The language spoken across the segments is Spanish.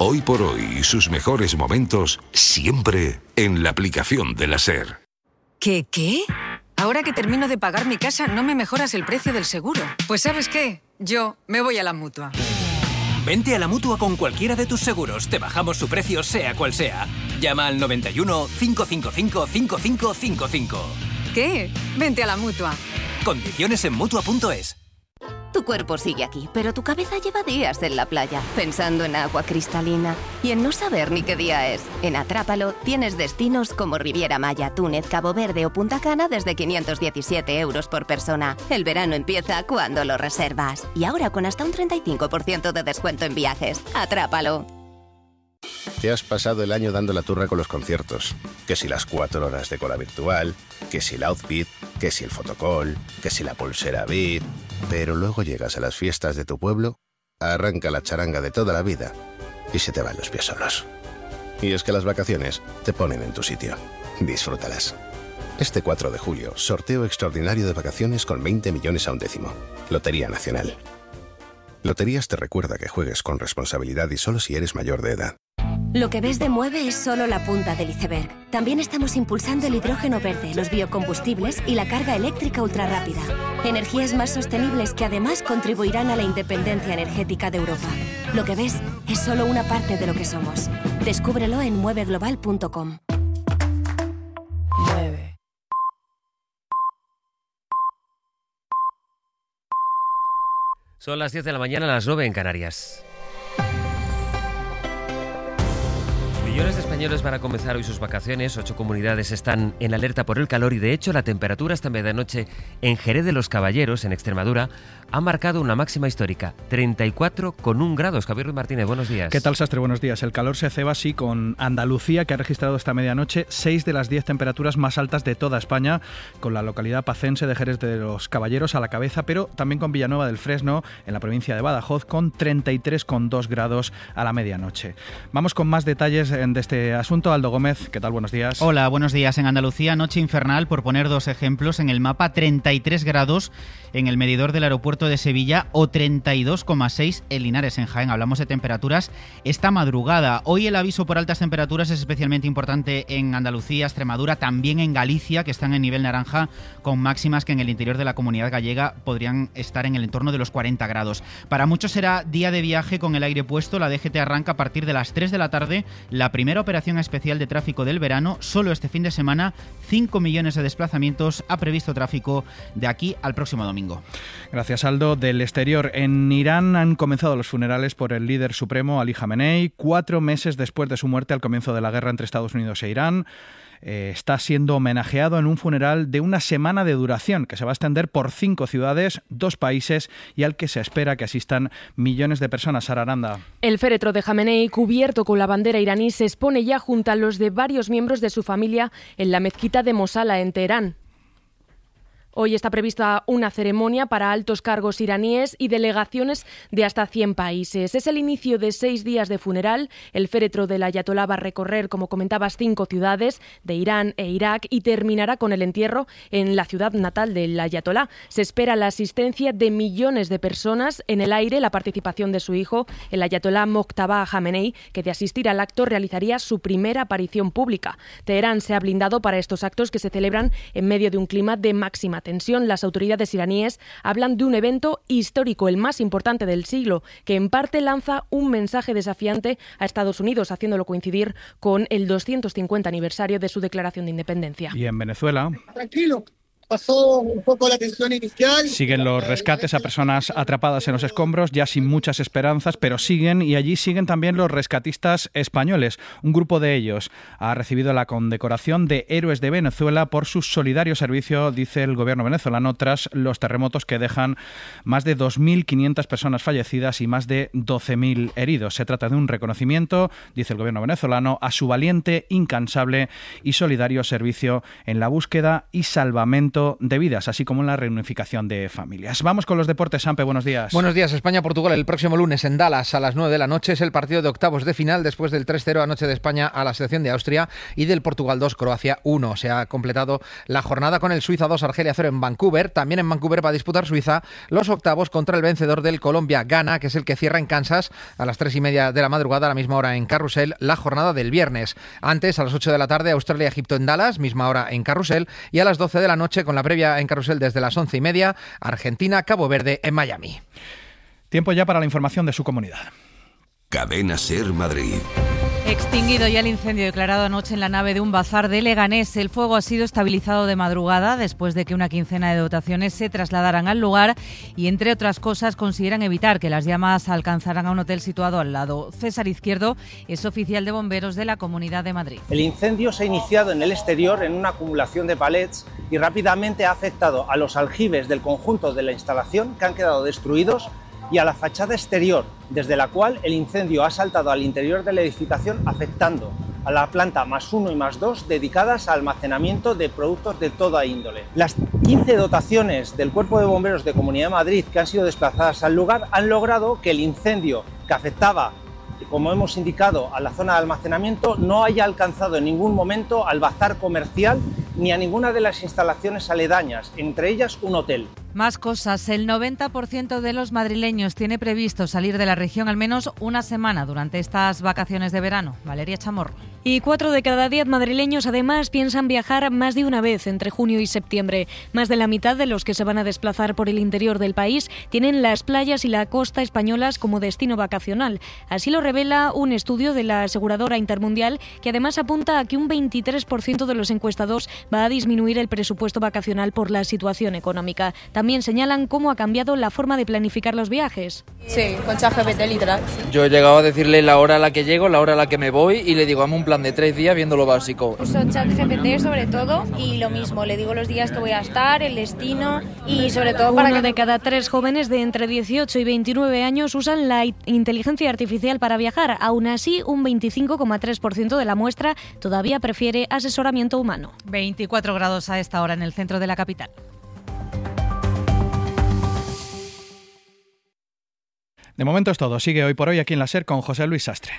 Hoy por hoy y sus mejores momentos siempre en la aplicación de la SER. ¿Qué? Ahora que termino de pagar mi casa, ¿no me mejoras el precio del seguro? Pues ¿sabes qué? Yo me voy a la Mutua. Vente a la Mutua con cualquiera de tus seguros. Te bajamos su precio sea cual sea. Llama al 91 555 5555. ¿Qué? Vente a la Mutua. Condiciones en Mutua.es. Tu cuerpo sigue aquí, pero tu cabeza lleva días en la playa, pensando en agua cristalina y en no saber ni qué día es. En Atrápalo tienes destinos como Riviera Maya, Túnez, Cabo Verde o Punta Cana desde 517 € por persona. El verano empieza cuando lo reservas. Y ahora con hasta un 35% de descuento en viajes. Atrápalo. Te has pasado el año dando la turra con los conciertos. Que si las 4 horas de cola virtual, que si el outfit, que si el fotocall, que si la pulsera Beat. Pero luego llegas a las fiestas de tu pueblo, arranca la charanga de toda la vida y se te van los pies solos. Y es que las vacaciones te ponen en tu sitio. Disfrútalas. Este 4 de julio, sorteo extraordinario de vacaciones con 20 millones a un décimo. Lotería Nacional. Loterías te recuerda que juegues con responsabilidad y solo si eres mayor de edad. Lo que ves de Mueve es solo la punta del iceberg. También estamos impulsando el hidrógeno verde, los biocombustibles y la carga eléctrica ultrarrápida. Energías más sostenibles que además contribuirán a la independencia energética de Europa. Lo que ves es solo una parte de lo que somos. Descúbrelo en mueveglobal.com. Mueve. Son las 10 de la mañana, las 9 en Canarias. Millones de españoles van a comenzar hoy sus vacaciones. 8 comunidades están en alerta por el calor y, de hecho, la temperatura esta medianoche en Jerez de los Caballeros, en Extremadura, ha marcado una máxima histórica, 34,1 grados. Javier Ruiz Martínez, buenos días. ¿Qué tal, Sastre? Buenos días. El calor se ceba así con Andalucía, que ha registrado esta medianoche 6 de las 10 temperaturas más altas de toda España, con la localidad pacense de Jerez de los Caballeros a la cabeza, pero también con Villanueva del Fresno, en la provincia de Badajoz, con 33,2 grados a la medianoche. Vamos con más detalles de este asunto. Aldo Gómez, ¿qué tal? Buenos días. Hola, buenos días. En Andalucía, noche infernal, por poner 2 ejemplos. En el mapa, 33 grados en el medidor del aeropuerto de Sevilla o 32,6 en Linares, en Jaén. Hablamos de temperaturas esta madrugada. Hoy el aviso por altas temperaturas es especialmente importante en Andalucía, Extremadura, también en Galicia, que están en nivel naranja, con máximas que en el interior de la comunidad gallega podrían estar en el entorno de los 40 grados. Para muchos será día de viaje con el aire puesto. La DGT arranca a partir de las 3 de la tarde la primera operación especial de tráfico del verano. Solo este fin de semana, 5 millones de desplazamientos ha previsto tráfico de aquí al próximo domingo. Gracias, Aldo. Del exterior, en Irán han comenzado los funerales por el líder supremo Ali Khamenei, 4 meses después de su muerte al comienzo de la guerra entre Estados Unidos e Irán. Está siendo homenajeado en un funeral de una semana de duración que se va a extender por 5 ciudades, 2 países y al que se espera que asistan millones de personas. Sara Aranda. El féretro de Khamenei, cubierto con la bandera iraní, se expone ya junto a los de varios miembros de su familia en la mezquita de Mosala, en Teherán. Hoy está prevista una ceremonia para altos cargos iraníes y delegaciones de hasta 100 países. Es el inicio de 6 días de funeral. El féretro del ayatolá va a recorrer, como comentabas, 5 ciudades de Irán e Irak y terminará con el entierro en la ciudad natal del ayatolá. Se espera la asistencia de millones de personas. En el aire, la participación de su hijo, el ayatolá Mojtaba Khamenei, que de asistir al acto realizaría su primera aparición pública. Teherán se ha blindado para estos actos que se celebran en medio de un clima de máxima tensión. Las autoridades iraníes hablan de un evento histórico, el más importante del siglo, que en parte lanza un mensaje desafiante a Estados Unidos, haciéndolo coincidir con el 250 aniversario de su declaración de independencia. Y en Venezuela, Tranquilo. Pasó un poco la tensión inicial. siguen los rescates a personas atrapadas en los escombros, ya sin muchas esperanzas, pero siguen, y allí siguen también los rescatistas españoles. Un grupo de ellos ha recibido la condecoración de Héroes de Venezuela por su solidario servicio, dice el gobierno venezolano, tras los terremotos que dejan más de 2.500 personas fallecidas y más de 12.000 heridos. Se trata de un reconocimiento, dice el gobierno venezolano, a su valiente, incansable y solidario servicio en la búsqueda y salvamento salvamiento de vidas, así como en la reunificación de familias. Vamos con los deportes, Sampe, buenos días. Buenos días. España-Portugal el próximo lunes en Dallas a las 9 de la noche. Es el partido de octavos de final después del 3-0 anoche de España a la selección de Austria y del Portugal 2, Croacia 1. Se ha completado la jornada con el Suiza 2, Argelia 0 en Vancouver. También en Vancouver va a disputar Suiza los octavos contra el vencedor del Colombia-Ghana, que es el que cierra en Kansas a las 3:30 de la madrugada, a la misma hora en Carrusel, la jornada del viernes. Antes, a las 8 de la tarde, Australia-Egipto en Dallas, misma hora en Carrusel, y a las 12 de la noche, con la previa en Carrusel desde las 11:30, Argentina-Cabo Verde en Miami. Tiempo ya para la información de su comunidad. Cadena SER Madrid. Extinguido ya el incendio declarado anoche en la nave de un bazar de Leganés. El fuego ha sido estabilizado de madrugada después de que una quincena de dotaciones se trasladaran al lugar y, entre otras cosas, consideran evitar que las llamas alcanzaran a un hotel situado al lado. César Izquierdo es oficial de bomberos de la Comunidad de Madrid. El incendio se ha iniciado en el exterior en una acumulación de palets y rápidamente ha afectado a los aljibes del conjunto de la instalación, que han quedado destruidos, y a la fachada exterior, desde la cual el incendio ha saltado al interior de la edificación, afectando a la planta +1 y +2 dedicadas a almacenamiento de productos de toda índole. Las 15 dotaciones del Cuerpo de Bomberos de Comunidad de Madrid que han sido desplazadas al lugar han logrado que el incendio que afectaba, como hemos indicado, a la zona de almacenamiento no haya alcanzado en ningún momento al bazar comercial ni a ninguna de las instalaciones aledañas, entre ellas un hotel. Más cosas. El 90% de los madrileños tiene previsto salir de la región al menos una semana durante estas vacaciones de verano. Valeria Chamorro. Y 4 de cada 10 madrileños además piensan viajar más de una vez entre junio y septiembre. Más de la mitad de los que se van a desplazar por el interior del país tienen las playas y la costa españolas como destino vacacional. Así lo revela un estudio de la aseguradora Intermundial, que además apunta a que un 23% de los encuestados va a disminuir el presupuesto vacacional por la situación económica. También señalan cómo ha cambiado la forma de planificar los viajes. Sí, con ChatGPT literal. Yo he llegado a decirle la hora a la que llego, la hora a la que me voy y le digo, hazme un plan de 3 días viendo lo básico. Uso ChatGPT sobre todo y lo mismo, le digo los días que voy a estar, el destino y sobre todo para Uno de cada 3 jóvenes de entre 18 y 29 años usan la inteligencia artificial para viajar. Aún así, un 25,3% de la muestra todavía prefiere asesoramiento humano. 24 grados a esta hora en el centro de la capital. De momento es todo. Sigue Hoy por Hoy aquí en la SER con José Luis Sastre.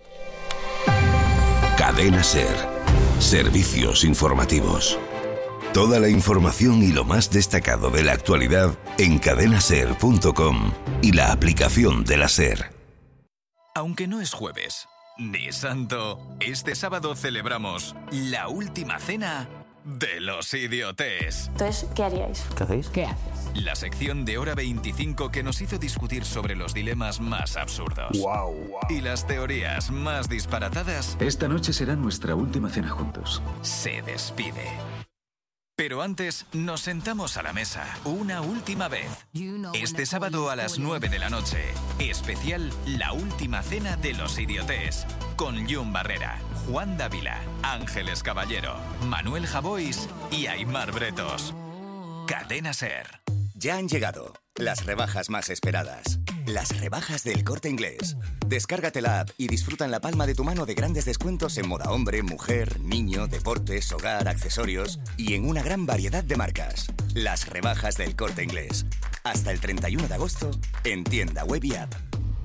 Cadena SER. Servicios informativos. Toda la información y lo más destacado de la actualidad en cadenaser.com y la aplicación de la SER. Aunque no es jueves ni santo, este sábado celebramos la última cena de Los Idiotes. Entonces, ¿qué haríais? ¿Qué hacéis? ¿Qué haces? La sección de Hora 25 que nos hizo discutir sobre los dilemas más absurdos. Wow. Y las teorías más disparatadas. Esta noche será nuestra última cena juntos. Se despide. Pero antes, nos sentamos a la mesa una última vez. Este sábado a las 9 de la noche, especial La Última Cena de Los Idiotes, con Jun Barrera, Juan Dávila, Ángeles Caballero, Manuel Javois y Aimar Bretos. Cadena SER. Ya han llegado las rebajas más esperadas. Las rebajas del Corte Inglés. Descárgate la app y disfruta en la palma de tu mano de grandes descuentos en moda hombre, mujer, niño, deportes, hogar, accesorios y en una gran variedad de marcas. Las rebajas del Corte Inglés. Hasta el 31 de agosto en tienda web y app.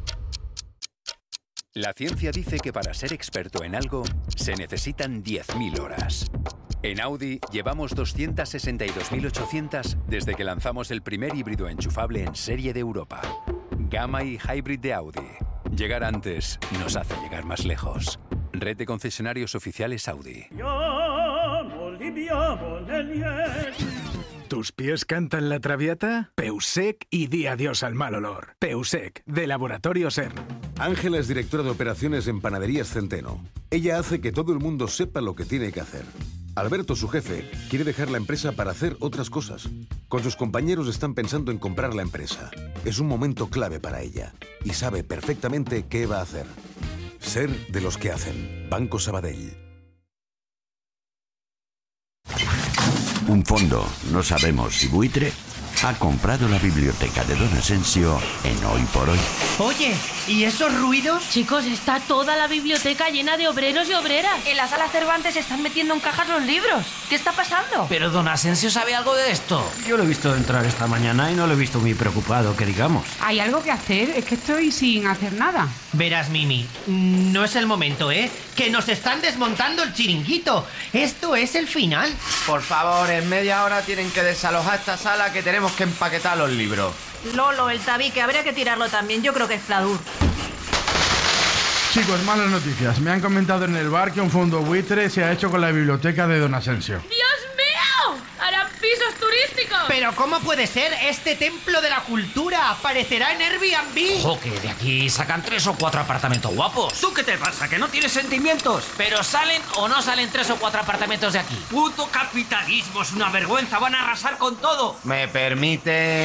La ciencia dice que para ser experto en algo se necesitan 10.000 horas. En Audi llevamos 262.800 desde que lanzamos el primer híbrido enchufable en serie de Europa. Gamma y Hybrid de Audi. Llegar antes nos hace llegar más lejos. Red de concesionarios oficiales Audi. ¿Tus pies cantan la Traviata? Peusec y di adiós al mal olor. Peusec, de Laboratorio SER. Ángela es directora de operaciones en Panaderías Centeno. Ella hace que todo el mundo sepa lo que tiene que hacer. Alberto, su jefe, quiere dejar la empresa para hacer otras cosas. Con sus compañeros están pensando en comprar la empresa. Es un momento clave para ella y sabe perfectamente qué va a hacer. Ser de los que hacen. Banco Sabadell. Un fondo, no sabemos si buitre ha comprado la biblioteca de Don Asensio en Hoy por Hoy. Oye, ¿y esos ruidos? Chicos, está toda la biblioteca llena de obreros y obreras. En la sala Cervantes se están metiendo en cajas los libros. ¿Qué está pasando? ¿Pero Don Asensio sabe algo de esto? Yo lo he visto entrar esta mañana y no lo he visto muy preocupado, que digamos. Hay algo que hacer, es que estoy sin hacer nada. Verás, Mimi, no es el momento, ¿eh? Que nos están desmontando el chiringuito. Esto es el final. Por favor, en media hora tienen que desalojar esta sala, que tenemos que empaquetar los libros. Lolo, el tabique, habría que tirarlo también. Yo creo que es Fladur. Chicos, malas noticias. Me han comentado en el bar que un fondo buitre se ha hecho con la biblioteca de Don Asensio. ¡Dios mío! ¡Harán pisos turísticos! ¿Pero cómo puede ser? Este templo de la cultura aparecerá en Airbnb. ¡Jo, que de aquí sacan 3 o 4 apartamentos guapos! ¿Tú qué te pasa? ¿Que no tienes sentimientos? ¿Pero salen o no salen 3 o 4 apartamentos de aquí? ¡Puto capitalismo! Es una vergüenza. Van a arrasar con todo. ¿Me permite?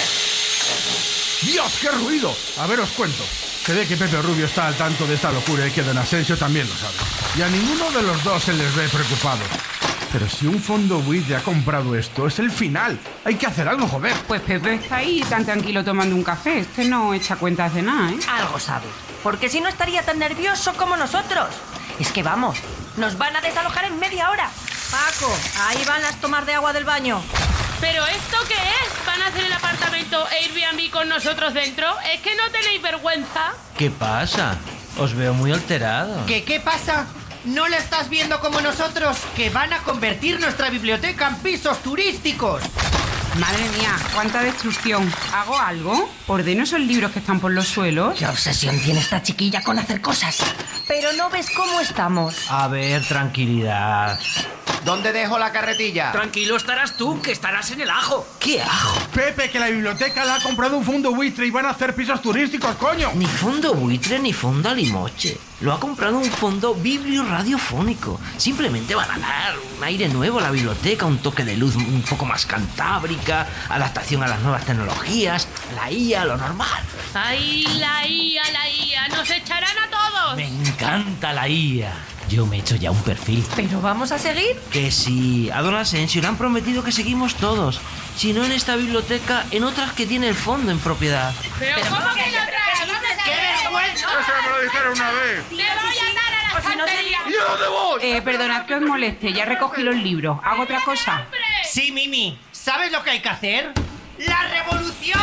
¡Dios, qué ruido! A ver, os cuento. Se ve que Pepe Rubio está al tanto de esta locura y que Don Asensio también lo sabe. Y a ninguno de los dos se les ve preocupado. Pero si un fondo buitre ha comprado esto, es el final. Hay que hacer algo, joder. Pues Pepe está ahí tan tranquilo tomando un café. Este no echa cuentas de nada, ¿eh? Algo sabe. Porque si no estaría tan nervioso como nosotros. Es que vamos, nos van a desalojar en media hora. Paco, ahí van las tomas de agua del baño. ¿Pero esto qué es? ¿Van a hacer el apartamento Airbnb con nosotros dentro? ¿Es que no tenéis vergüenza? ¿Qué pasa? Os veo muy alterados. ¿Qué pasa? ¿No la estás viendo como nosotros? Que van a convertir nuestra biblioteca en pisos turísticos. Madre mía, cuánta destrucción. ¿Hago algo? ¿Ordeno esos libros que están por los suelos? ¿Qué obsesión tiene esta chiquilla con hacer cosas? Pero no ves cómo estamos. A ver, tranquilidad. ¿Dónde dejo la carretilla? Tranquilo estarás tú, que estarás en el ajo. ¿Qué ajo? Pepe, que la biblioteca la ha comprado un fondo buitre y van a hacer pisos turísticos, coño. Ni fondo buitre ni fondo alimoche. Lo ha comprado un fondo biblio-radiofónico. Simplemente van a dar un aire nuevo a la biblioteca, un toque de luz un poco más cantábrica, adaptación a las nuevas tecnologías, la IA, lo normal. ¡Ay, la IA, la IA! ¡Nos echarán a todos! Me encanta la IA. Yo me he hecho ya un perfil. ¿Pero vamos a seguir? Que sí, a Don Asensio le han prometido que seguimos todos. Si no en esta biblioteca, en otras que tiene el fondo en propiedad. ¿Pero cómo que la traes? ¡Qué vergüenza! Eso me lo dijeron una vez. ¡Te voy a dar a la estantería! ¿Y a dónde voy? Perdonad que os moleste, ya recogí los libros. ¿Hago otra cosa? Sí, Mimi. ¿Sabes lo que hay que hacer? ¡La revolución!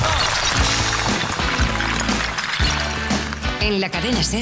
En la cadena SER,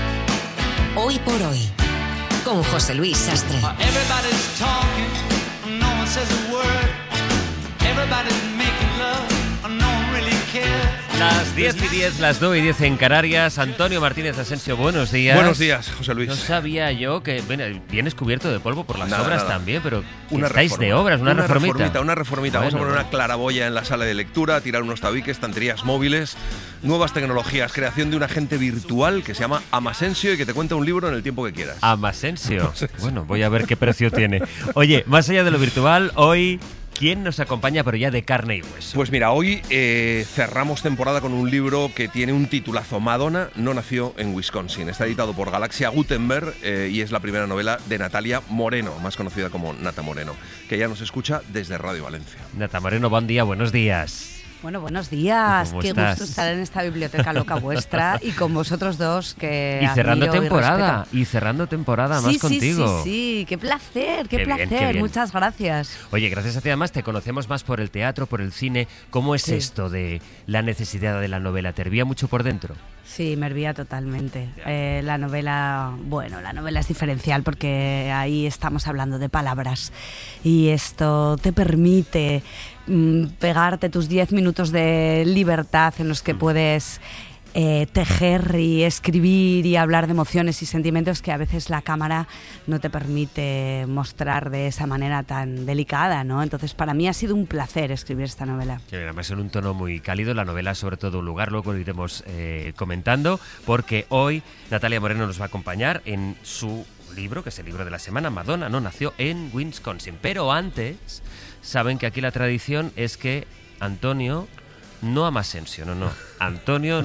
Hoy por Hoy, con José Luis Sastre. Everybody's talking, no one says a word. Everybody's making love, no one really cares. Las 10:10, las 9:10 en Canarias. Antonio Martínez Asensio, buenos días. Buenos días, José Luis. No sabía yo que vienes cubierto de polvo por las obras también, pero estáis reforma. de obras, una reformita. Una reformita. Vamos a poner una claraboya en la sala de lectura, tirar unos tabiques, estanterías móviles, nuevas tecnologías, creación de un agente virtual que se llama Amasensio y que te cuenta un libro en el tiempo que quieras. Amasensio. Bueno, voy a ver qué precio tiene. Oye, más allá de lo virtual, hoy... ¿Quién nos acompaña, pero ya de carne y hueso? Pues mira, hoy cerramos temporada con un libro que tiene un titulazo. Madonna no nació en Wisconsin. Está editado por Galaxia Gutenberg y es la primera novela de Natalia Moreno, más conocida como Nata Moreno, que ya nos escucha desde Radio Valencia. Nata Moreno, buen día, buenos días. Bueno, buenos días. Qué estás? gusto estar en esta biblioteca loca vuestra y con vosotros dos que y cerrando admiro temporada, y cerrando temporada más contigo. Sí, qué placer, qué placer. Bien. Muchas gracias. Oye, gracias a ti además te conocemos más por el teatro, por el cine. ¿Cómo es esto de la necesidad de la novela? ¿Te hervía mucho por dentro? Sí, me hervía totalmente. La novela es diferencial porque ahí estamos hablando de palabras y esto te permite pegarte tus 10 minutos de libertad en los que puedes tejer y escribir y hablar de emociones y sentimientos que a veces la cámara no te permite mostrar de esa manera tan delicada, ¿no? Entonces para mí ha sido un placer escribir esta novela. Sí, además en un tono muy cálido, la novela sobre todo un lugar, luego lo iremos comentando, porque hoy Natalia Moreno nos va a acompañar en su libro, que es el libro de la semana, Madonna no nació en Wisconsin. Pero antes, saben que aquí la tradición es que Antonio No Amasensio, no. Antonio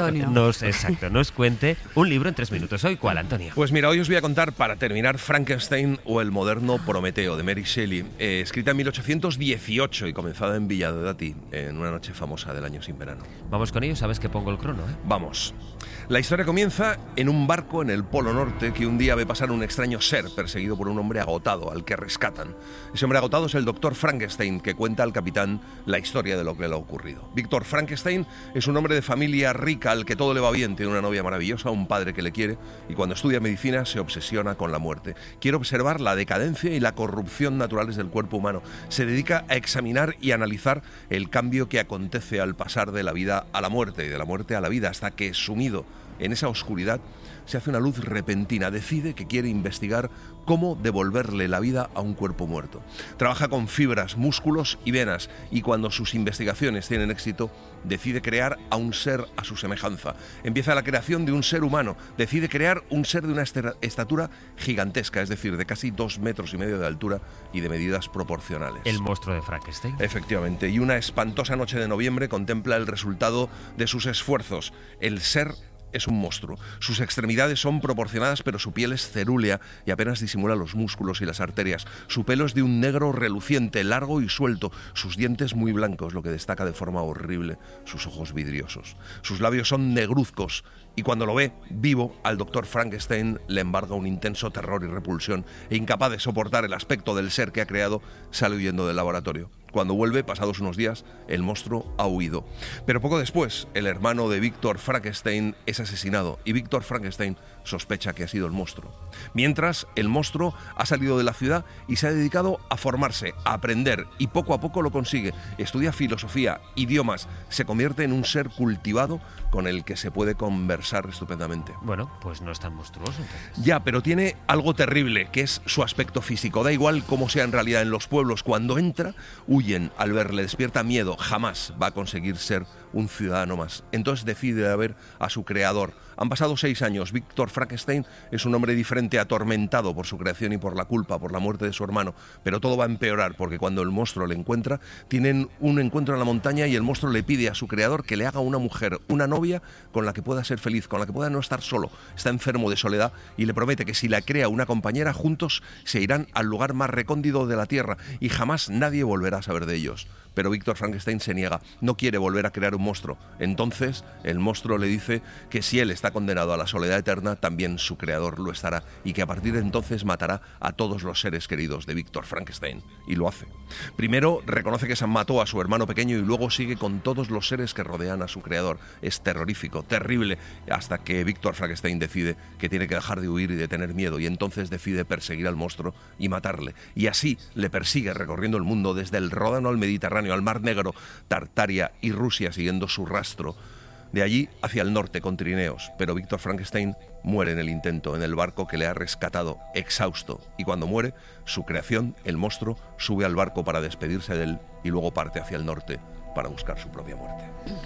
nos cuente un libro en 3 minutos. ¿Hoy cuál, Antonio? Pues mira, hoy os voy a contar, para terminar, Frankenstein o el moderno Prometeo, de Mary Shelley, escrita en 1818 y comenzada en Villadaty, en una noche famosa del año sin verano. Vamos con ello, sabes que pongo el crono, ¿eh? Vamos. La historia comienza en un barco en el Polo Norte que un día ve pasar un extraño ser perseguido por un hombre agotado al que rescatan. Ese hombre agotado es el Dr. Frankenstein, que cuenta al capitán la historia de lo que le ha ocurrido. Víctor Frankenstein es un hombre de familia rica al que todo le va bien, tiene una novia maravillosa, un padre que le quiere y cuando estudia medicina se obsesiona con la muerte. Quiere observar la decadencia y la corrupción naturales del cuerpo humano. Se dedica a examinar y analizar el cambio que acontece al pasar de la vida a la muerte y de la muerte a la vida, hasta que, sumido en esa oscuridad, se hace una luz repentina. Decide que quiere investigar cómo devolverle la vida a un cuerpo muerto. Trabaja con fibras, músculos y venas, y cuando sus investigaciones tienen éxito, decide crear a un ser a su semejanza. Empieza la creación de un ser humano. Decide crear un ser de una estatura gigantesca, es decir, de casi 2,5 metros de altura y de medidas proporcionales. El monstruo de Frankenstein. Efectivamente, y una espantosa noche de noviembre contempla el resultado de sus esfuerzos. El ser es un monstruo. Sus extremidades son proporcionadas, pero su piel es cerúlea y apenas disimula los músculos y las arterias. Su pelo es de un negro reluciente, largo y suelto. Sus dientes muy blancos, lo que destaca de forma horrible sus ojos vidriosos. Sus labios son negruzcos y cuando lo ve vivo, al Dr. Frankenstein le embarga un intenso terror y repulsión e incapaz de soportar el aspecto del ser que ha creado, sale huyendo del laboratorio. Cuando vuelve, pasados unos días, el monstruo ha huido. Pero poco después, el hermano de Víctor Frankenstein es asesinado y Víctor Frankenstein sospecha que ha sido el monstruo. Mientras, el monstruo ha salido de la ciudad y se ha dedicado a formarse, a aprender, y poco a poco lo consigue. Estudia filosofía, idiomas, se convierte en un ser cultivado con el que se puede conversar estupendamente. Bueno, pues no es tan monstruoso entonces. Ya, pero tiene algo terrible, que es su aspecto físico. Da igual cómo sea en realidad en los pueblos, cuando entra, huyen al verle, despierta miedo. Jamás va a conseguir ser un ciudadano más. Entonces decide ver a su creador. Han pasado 6 años. Víctor Frankenstein es un hombre diferente, atormentado por su creación y por la culpa, por la muerte de su hermano. Pero todo va a empeorar, porque cuando el monstruo le encuentra, tienen un encuentro en la montaña y el monstruo le pide a su creador que le haga una mujer, una novia con la que pueda ser feliz, con la que pueda no estar solo. Está enfermo de soledad y le promete que si la crea una compañera, juntos se irán al lugar más recóndito de la tierra y jamás nadie volverá a saber de ellos. Pero Víctor Frankenstein se niega, no quiere volver a crear un monstruo. Entonces el monstruo le dice que si él está condenado a la soledad eterna, también su creador lo estará y que a partir de entonces matará a todos los seres queridos de Víctor Frankenstein. Y lo hace. Primero reconoce que se mató a su hermano pequeño y luego sigue con todos los seres que rodean a su creador. Es terrorífico, terrible, hasta que Víctor Frankenstein decide que tiene que dejar de huir y de tener miedo, y entonces decide perseguir al monstruo y matarle. Y así le persigue recorriendo el mundo desde el Ródano al Mediterráneo, al Mar Negro, Tartaria y Rusia, siguiendo su rastro. De allí hacia el norte con trineos, pero Víctor Frankenstein muere en el intento, en el barco que le ha rescatado, exhausto. Y cuando muere, su creación, el monstruo, sube al barco para despedirse de él y luego parte hacia el norte para buscar su propia muerte.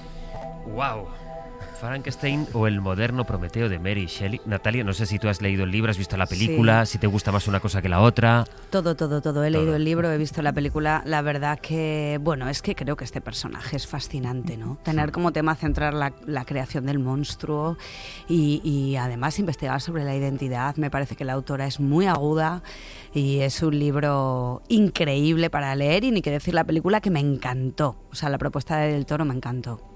¡Wow! Frankenstein o el moderno Prometeo de Mary Shelley. Natalia, no sé si tú has leído el libro, has visto la película, si te gusta más una cosa que la otra. Todo. He leído el libro, he visto la película. La verdad que, bueno, es que creo que este personaje es fascinante, ¿no? Tener como tema centrar la creación del monstruo y además investigar sobre la identidad. Me parece que la autora es muy aguda y es un libro increíble para leer, y ni que decir la película, que me encantó. O sea, la propuesta de Del Toro me encantó.